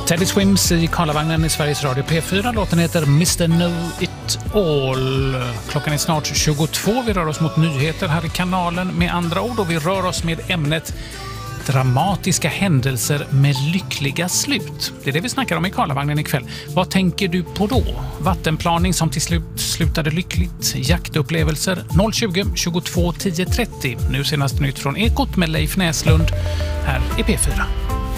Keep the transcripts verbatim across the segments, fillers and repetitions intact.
Teddy Swims i Karlavagnen i Sveriges Radio P fyra. Låten heter mister Know It All. Klockan är snart tjugotvå. Vi rör oss mot nyheter här i kanalen med andra ord. Och vi rör oss med ämnet dramatiska händelser med lyckliga slut. Det är det vi snackar om i Karlavagnen ikväll. Vad tänker du på då? Vattenplaning som till slut slutade lyckligt. Jaktupplevelser noll tjugo tjugotvå tio trettio. Nu senast nytt från Ekot med Leif Näslund här i P fyra.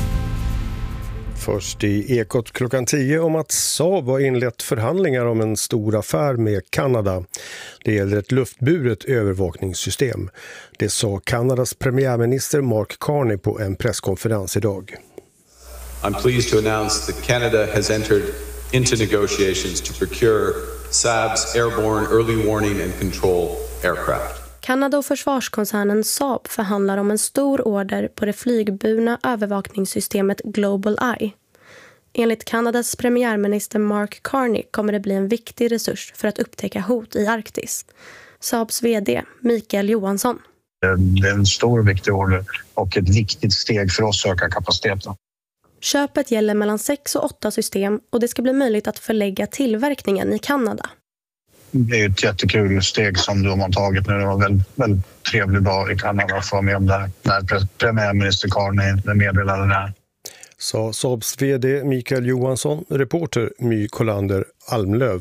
Först i Ekot klockan tio om att Saab har inlett förhandlingar om en stor affär med Kanada. Det gäller ett luftburet övervakningssystem. Det sa Kanadas premiärminister Mark Carney på en presskonferens idag. I'm pleased to announce that Canada has entered into negotiations to procure Saab's airborne early warning and control aircraft. Kanada och försvarskoncernen Saab förhandlar om en stor order på det flygburna övervakningssystemet Global Eye. Enligt Kanadas premiärminister Mark Carney kommer det bli en viktig resurs för att upptäcka hot i Arktis. Saabs vd Mikael Johansson. Det är en stor och viktig order och ett viktigt steg för oss att öka kapaciteten. Köpet gäller mellan sex och åtta system och det ska bli möjligt att förlägga tillverkningen i Kanada. Det är ett jättekul steg som du har tagit nu. Det var en väldigt, väldigt trevlig dag i Kanada att få med om det här. När premiärminister Carney meddelade det här. Sa Saabs vd Mikael Johansson, reporter My Kolander Almlöv.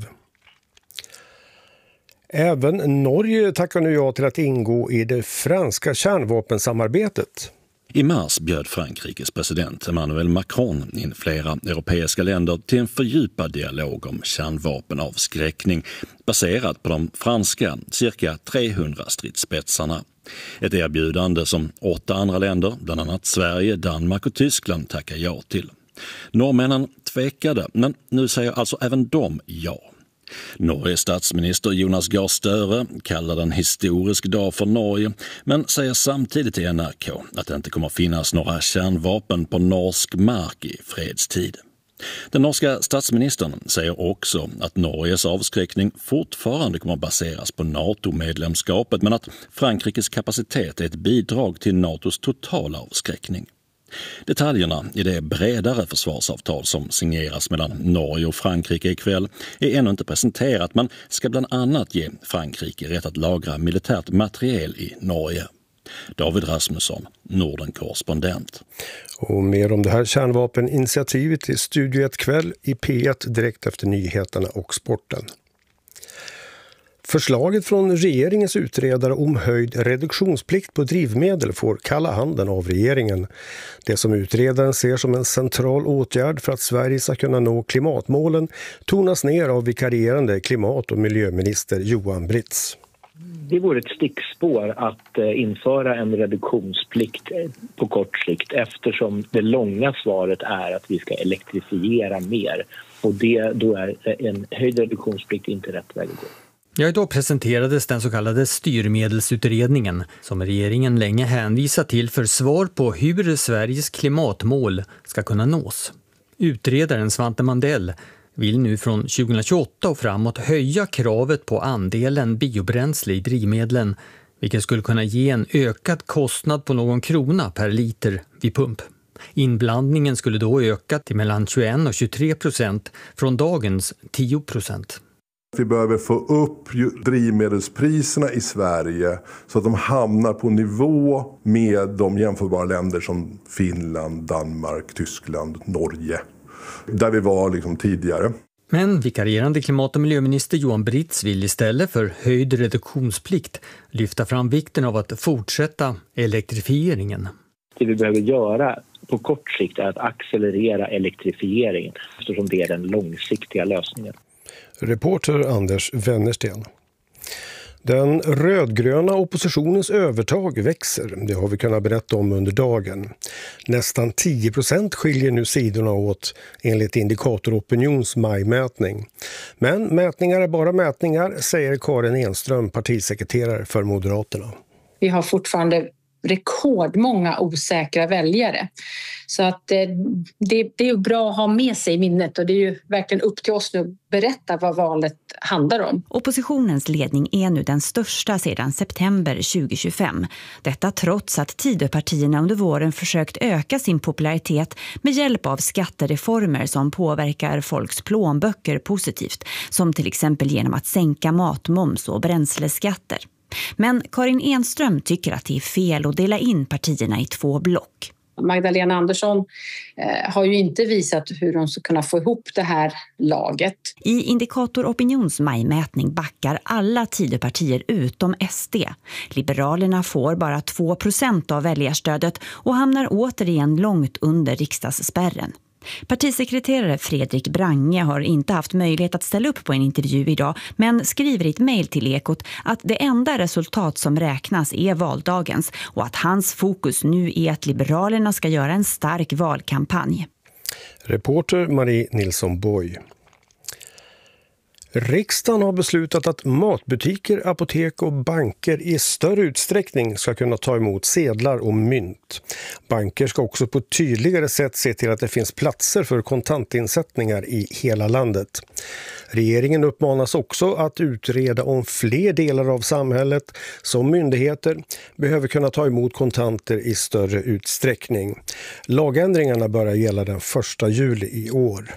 Även Norge tackar nu ja till att ingå i det franska kärnvapensamarbetet. I mars bjöd Frankrikes president Emmanuel Macron in flera europeiska länder till en fördjupad dialog om kärnvapenavskräckning baserat på de franska cirka trehundra stridsspetsarna. Ett erbjudande som åtta andra länder, bland annat Sverige, Danmark och Tyskland, tackar ja till. Norrmännen tvekade, men nu säger alltså även de ja. Norges statsminister Jonas Gahr Støre kallar den historisk dag för Norge, men säger samtidigt till N R K att det inte kommer finnas några kärnvapen på norsk mark i fredstid. Den norska statsministern säger också att Norges avskräckning fortfarande kommer baseras på NATO-medlemskapet, men att Frankrikes kapacitet är ett bidrag till NATOs totala avskräckning. Detaljerna i det bredare försvarsavtal som signeras mellan Norge och Frankrike ikväll är ännu inte presenterat, men ska bland annat ge Frankrike rätt att lagra militärt materiel i Norge. David Rasmusson, Norden-korrespondent. Och mer om det här kärnvapeninitiativet i Studio ett kväll i P ett direkt efter nyheterna och sporten. Förslaget från regeringens utredare om höjd reduktionsplikt på drivmedel får kalla handen av regeringen. Det som utredaren ser som en central åtgärd för att Sverige ska kunna nå klimatmålen tonas ner av vikarierande klimat- och miljöminister Johan Britz. Det vore ett stickspår att införa en reduktionsplikt på kort sikt eftersom det långa svaret är att vi ska elektrifiera mer. Och det, då är en höjd reduktionsplikt inte rätt väg att gå. Ja, idag presenterades den så kallade styrmedelsutredningen som regeringen länge hänvisat till för svar på hur Sveriges klimatmål ska kunna nås. Utredaren Svante Mandell vill nu från tjugohundratjugoåtta och framåt höja kravet på andelen biobränsle i drivmedlen, vilket skulle kunna ge en ökad kostnad på någon krona per liter vid pump. Inblandningen skulle då öka till mellan tjugoett och tjugotre procent från dagens tio procent. Vi behöver få upp drivmedelspriserna i Sverige så att de hamnar på nivå med de jämförbara länder som Finland, Danmark, Tyskland, Norge. Där vi var liksom tidigare. Men vikarierande klimat- och miljöminister Johan Britz vill istället för höjd reduktionsplikt lyfta fram vikten av att fortsätta elektrifieringen. Det vi behöver göra på kort sikt är att accelerera elektrifieringen eftersom det är den långsiktiga lösningen. Reporter Anders Wennersten. Den rödgröna oppositionens övertag växer, det har vi kunnat berätta om under dagen. Nästan tio procent skiljer nu sidorna åt enligt Indikator Opinions majmätning. Men mätningar är bara mätningar, säger Karin Enström, partisekreterare för Moderaterna. Vi har fortfarande rekordmånga osäkra väljare. Så att eh, det, det är ju bra att ha med sig i minnet och det är ju verkligen upp till oss nu att berätta vad valet handlar om. Oppositionens ledning är nu den största sedan september tjugohundratjugofem. Detta trots att Tidöpartierna under våren försökt öka sin popularitet med hjälp av skattereformer som påverkar folks plånböcker positivt, som till exempel genom att sänka matmoms och bränsleskatter. Men Karin Enström tycker att det är fel att dela in partierna i två block. Magdalena Andersson eh, har ju inte visat hur de ska kunna få ihop det här laget. I Indikator Opinions majmätning backar alla Tidöpartier utom S D. Liberalerna får bara två procent av väljarstödet och hamnar återigen långt under riksdagsspärren. Partisekreterare Fredrik Brange har inte haft möjlighet att ställa upp på en intervju idag, men skriver i ett mejl till Ekot att det enda resultat som räknas är valdagens och att hans fokus nu är att Liberalerna ska göra en stark valkampanj. Reporter Marie Nilsson Boy. Riksdagen har beslutat att matbutiker, apotek och banker i större utsträckning ska kunna ta emot sedlar och mynt. Banker ska också på ett tydligare sätt se till att det finns platser för kontantinsättningar i hela landet. Regeringen uppmanas också att utreda om fler delar av samhället, som myndigheter, behöver kunna ta emot kontanter i större utsträckning. Lagändringarna börjar gälla den första juli i år.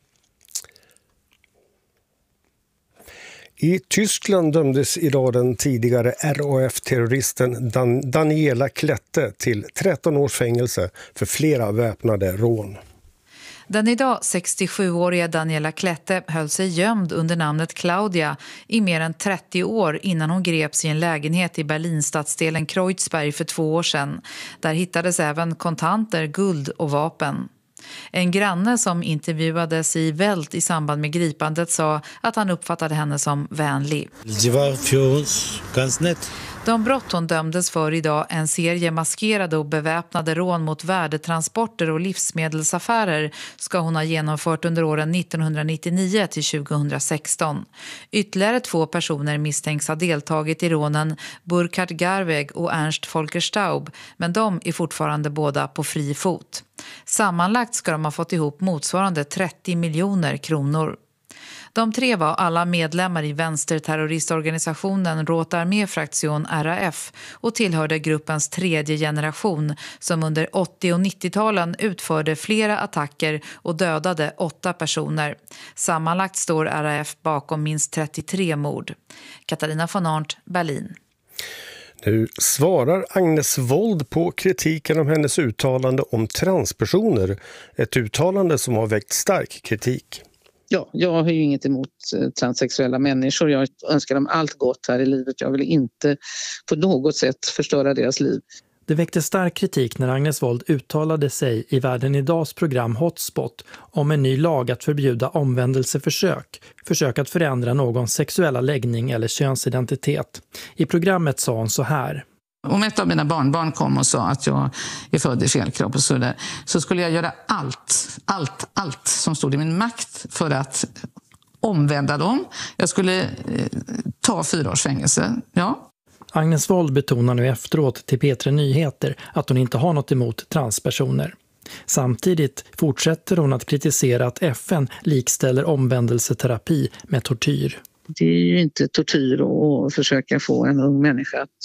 I Tyskland dömdes idag den tidigare R A F-terroristen Dan- Daniela Klette till tretton års fängelse för flera väpnade rån. Den idag sextiosjuåriga Daniela Klette höll sig gömd under namnet Claudia i mer än trettio år innan hon greps i en lägenhet i Berlinstadsdelen Kreuzberg för två år sedan. Där hittades även kontanter, guld och vapen. En granne som intervjuades i Welt i samband med gripandet sa att han uppfattade henne som vänlig. Det var för oss ganska nätt. De brott hon dömdes för idag, en serie maskerade och beväpnade rån mot värdetransporter och livsmedelsaffärer, ska hon ha genomfört under åren nittonhundranittionio till tjugohundrasexton. Ytterligare två personer misstänks ha deltagit i rånen, Burkhard Garweg och Ernst Volker Staub, men de är fortfarande båda på fri fot. Sammanlagt ska de ha fått ihop motsvarande trettio miljoner kronor. De tre var alla medlemmar i vänsterterroristorganisationen Rote Armee-fraktion R A F och tillhörde gruppens tredje generation som under åttio- och nittio-talen utförde flera attacker och dödade åtta personer. Sammanlagt står R A F bakom minst trettiotre mord. Katarina von Arndt, Berlin. Nu svarar Agnes Wold på kritiken om hennes uttalande om transpersoner. Ett uttalande som har väckt stark kritik. Ja, jag har ju inget emot transsexuella människor. Jag önskar dem allt gott här i livet. Jag vill inte på något sätt förstöra deras liv. Det väckte stark kritik när Agnes Wold uttalade sig i Världen Idags program Hotspot om en ny lag att förbjuda omvändelseförsök, försök att förändra någons sexuella läggning eller könsidentitet. I programmet sa hon så här. Om ett av mina barnbarn kom och sa att jag är född i fel kropp och så där, så skulle jag göra allt, allt, allt som stod i min makt för att omvända dem. Jag skulle eh, ta fyra års fängelse, ja. Agnes Wold betonar nu efteråt till P tre Nyheter att hon inte har något emot transpersoner. Samtidigt fortsätter hon att kritisera att F N likställer omvändelseterapi med tortyr. Det är ju inte tortyr att försöka få en ung människa att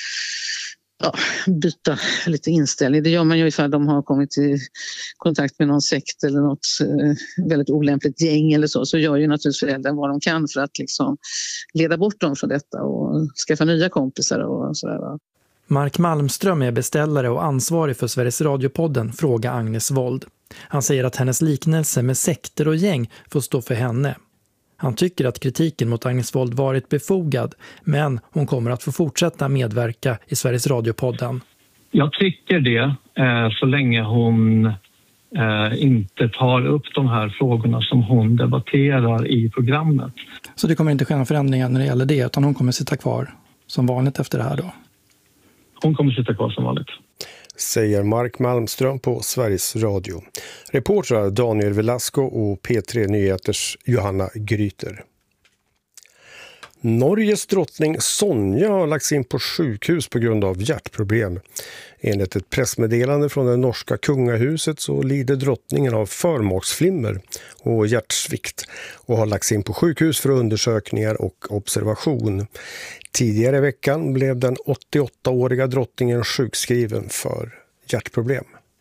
ja, byta lite inställning. Det gör man ju ifall de har kommit i kontakt med någon sekt eller något väldigt olämpligt gäng eller så. Så gör ju naturligtvis föräldrar vad de kan för att liksom leda bort dem från detta och skaffa nya kompisar och sådär. Mark Malmström är beställare och ansvarig för Sveriges Radio-podden Fråga Agnes Wold. Han säger att hennes liknelse med sekter och gäng får stå för henne. Han tycker att kritiken mot Agnes Wold varit befogad, men hon kommer att få fortsätta medverka i Sveriges Radio-podden. Jag tycker det, eh, så länge hon eh, inte tar upp de här frågorna som hon debatterar i programmet. Så det kommer inte ske några förändringar när det gäller det, utan hon kommer sitta kvar som vanligt efter det här då? Hon kommer sitta kvar som vanligt. Säger Mark Malmström på Sveriges Radio. Reportrar Daniel Velasco och P tre Nyheters Johanna Gryter. Norges drottning Sonja har lagts in på sjukhus på grund av hjärtproblem. Enligt ett pressmeddelande från det norska kungahuset så lider drottningen av förmaksflimmer och hjärtsvikt och har lagts in på sjukhus för undersökningar och observation. Tidigare i veckan blev den åttioåttaåriga drottningen sjukskriven för hjärtproblem.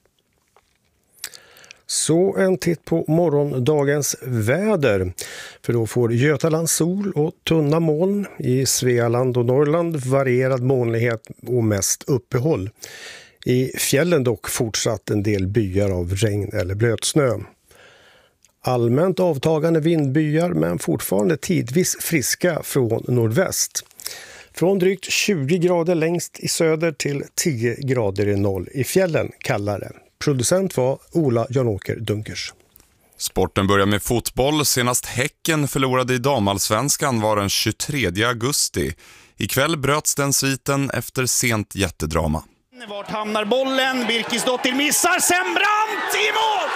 Så en titt på morgondagens väder. För då får Götaland sol och tunna moln. I Svealand och Norrland varierad molnighet och mest uppehåll. I fjällen dock fortsatt en del byar av regn eller blötsnö. Allmänt avtagande vindbyar men fortfarande tidvis friska från nordväst. Från drygt tjugo grader längst i söder till tio grader i noll i fjällen kallare. Producent var Ola Janåker Dunkers. Sporten börjar med fotboll. Senast Häcken förlorade i damallsvenskan var den tjugotredje augusti. Ikväll bröts den sviten efter sent jättedrama. Vart hamnar bollen? Birkisdottir missar. Sembrant i mål!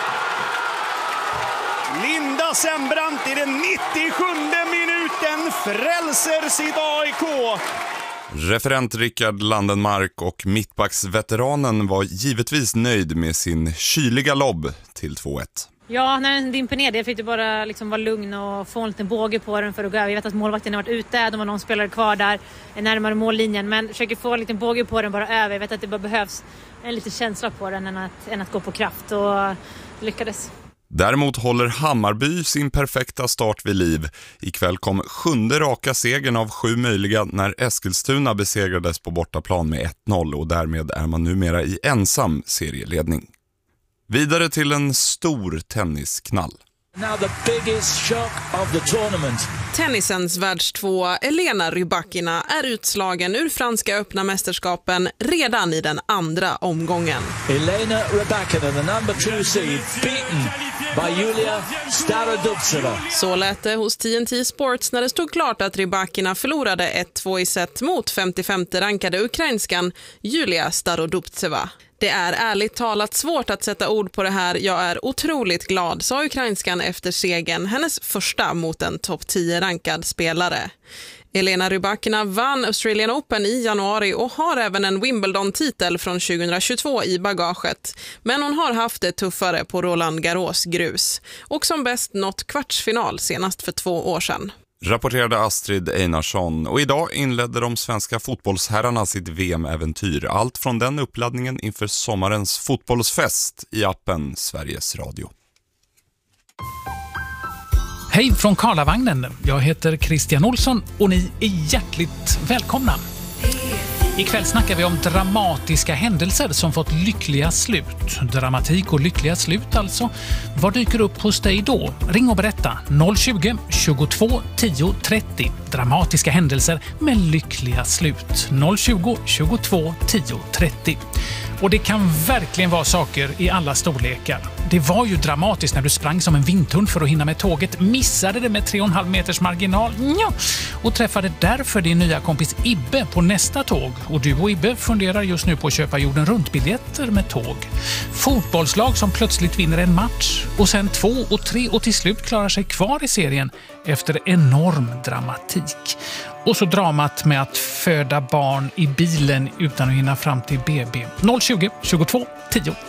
Linda Sembrant i den nittiosjunde minuten frälser sitt A I K. Referent Rickard Landenmark och mittbacksveteranen var givetvis nöjd med sin kyliga lobb till två ett. Ja, när den dimper ner det fick du bara liksom vara lugn och få en liten båge på den för att gå över. Jag vet att målvakten har varit ute, de har någon spelare kvar där närmare mållinjen. Men försöker få en liten båge på den bara över. Jag vet att det bara behövs en liten känsla på den än att, än att gå på kraft och lyckades. Däremot håller Hammarby sin perfekta start vid liv. Ikväll kom sjunde raka segern av sju möjliga när Eskilstuna besegrades på bortaplan med ett noll och därmed är man numera i ensam serieledning. Vidare till en stor tennisknall. Now the biggest shock of the tournament. Tennisens världstvåa Elena Rybakina är utslagen ur franska öppna mästerskapen redan i den andra omgången. Elena Rybakina, the number two seed, beaten by Julia Starodubtseva. Så lät det hos T N T Sports när det stod klart att Rybakina förlorade ett två i set mot femtiofemte rankade ukrainskan Julia Starodubtseva. Det är ärligt talat svårt att sätta ord på det här. Jag är otroligt glad, sa ukrainskan efter segern, hennes första mot en topp tio-rankad spelare. Elena Rybakina vann Australian Open i januari och har även en Wimbledon-titel från tjugohundratjugotvå i bagaget. Men hon har haft det tuffare på Roland Garros grus och som bäst nått kvartsfinal senast för två år sedan. Rapporterade Astrid Einarsson och idag inledde de svenska fotbollsherrarna sitt V M-äventyr. Allt från den uppladdningen inför sommarens fotbollsfest i appen Sveriges Radio. Hej från Karlavagnen. Jag heter Christian Olsson och ni är hjärtligt välkomna. Ikväll snackar vi om dramatiska händelser som fått lyckliga slut. Dramatik och lyckliga slut alltså. Vad dyker upp hos dig då? Ring och berätta. noll tjugo, tjugotvå, tio, trettio. Dramatiska händelser med lyckliga slut. noll tjugo, tjugotvå, tio, trettio. Och det kan verkligen vara saker i alla storlekar. Det var ju dramatiskt när du sprang som en vindhund för att hinna med tåget, missade det med tre och en halv meters marginal ja, och träffade därför din nya kompis Ibbe på nästa tåg. Och du och Ibbe funderar just nu på att köpa jorden runt-biljetter med tåg. Fotbollslag som plötsligt vinner en match och sen två och tre och till slut klarar sig kvar i serien efter enorm dramatik. Och så dramat med att föda barn i bilen utan att hinna fram till B B. noll tjugo, tjugotvå, tio,